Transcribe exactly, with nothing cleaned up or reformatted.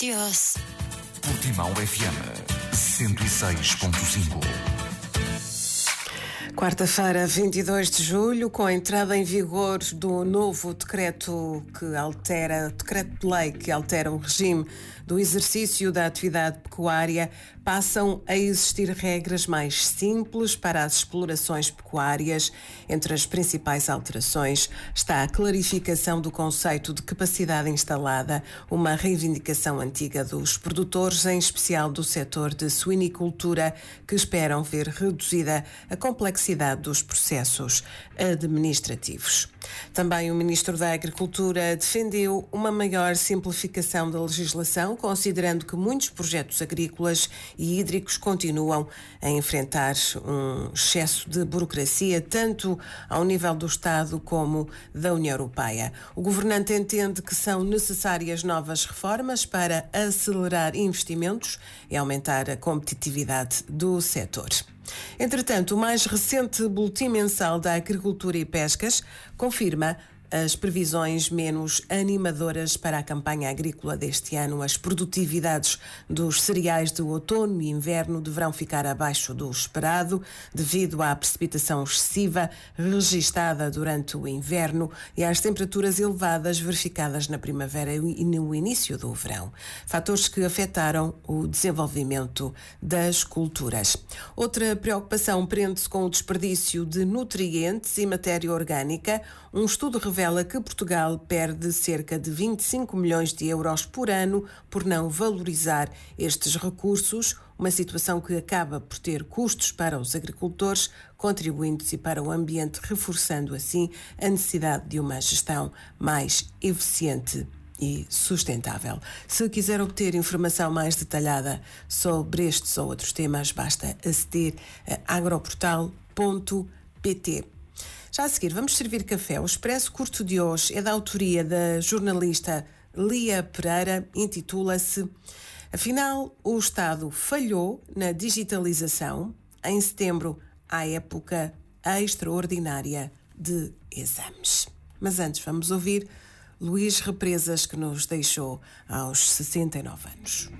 Dios. Portimão F M cento e seis ponto cinco. Quarta-feira, vinte e dois de julho, com a entrada em vigor do novo decreto que altera, decreto de lei que altera o regime do exercício da atividade pecuária, passam a existir regras mais simples para as explorações pecuárias. Entre as principais alterações está a clarificação do conceito de capacidade instalada, uma reivindicação antiga dos produtores, em especial do setor de suinicultura, que esperam ver reduzida a complexidade dos processos administrativos. Também o Ministro da Agricultura defendeu uma maior simplificação da legislação, considerando que muitos projetos agrícolas e hídricos continuam a enfrentar um excesso de burocracia, tanto ao nível do Estado como da União Europeia. O governante entende que são necessárias novas reformas para acelerar investimentos e aumentar a competitividade do setor. Entretanto, o mais recente boletim mensal da Agricultura e Pescas confirma as previsões menos animadoras para a campanha agrícola deste ano. As produtividades dos cereais de outono e inverno deverão ficar abaixo do esperado devido à precipitação excessiva registada durante o inverno e às temperaturas elevadas verificadas na primavera e no início do verão, fatores que afetaram o desenvolvimento das culturas. Outra preocupação prende-se com o desperdício de nutrientes e matéria orgânica. Um estudo revela revela que Portugal perde cerca de vinte e cinco milhões de euros por ano por não valorizar estes recursos, uma situação que acaba por ter custos para os agricultores, contribuindo-se para o ambiente, reforçando assim a necessidade de uma gestão mais eficiente e sustentável. Se quiser obter informação mais detalhada sobre estes ou outros temas, basta aceder a agroportal ponto pt. Já a seguir, vamos servir café. O Expresso Curto de hoje é da autoria da jornalista Lia Pereira, intitula-se Afinal, o Estado falhou na digitalização. Em setembro, à época extraordinária de exames. Mas antes, vamos ouvir Luís Represas, que nos deixou aos sessenta e nove anos.